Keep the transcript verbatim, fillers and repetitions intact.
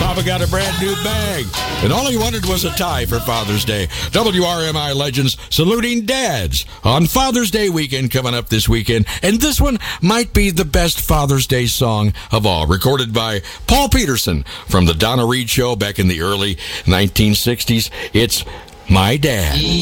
Papa got a brand new bag, and all he wanted was a tie for Father's Day. W R M I legends saluting dads on Father's Day weekend coming up this weekend, and this one might be the best Father's Day song of all, recorded by Paul Peterson from the Donna Reed Show back in the early nineteen sixties. It's My Dad.